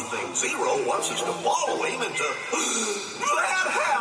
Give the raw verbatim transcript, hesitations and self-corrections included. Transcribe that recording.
one thing. Zero wants us to follow him into that